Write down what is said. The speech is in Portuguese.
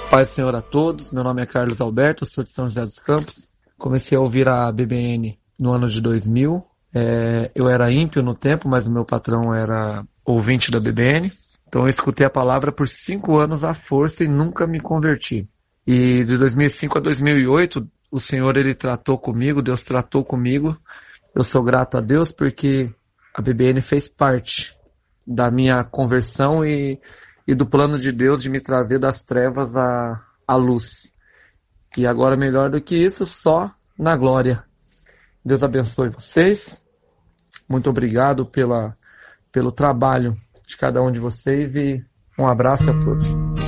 Paz do Senhor a todos, meu nome é Carlos Alberto, sou de São José dos Campos. Comecei a ouvir a BBN no ano de 2000. Eu era ímpio no tempo, mas o meu patrão era ouvinte da BBN. Então eu escutei a palavra por 5 anos à força e nunca me converti. E de 2005 a 2008, o Senhor ele tratou comigo, Deus tratou comigo. Eu sou grato a Deus porque a BBN fez parte da minha conversão e do plano de Deus de me trazer das trevas à luz. E agora, melhor do que isso, só na glória. Deus abençoe vocês. Muito obrigado pelo trabalho de cada um de vocês e um abraço a todos.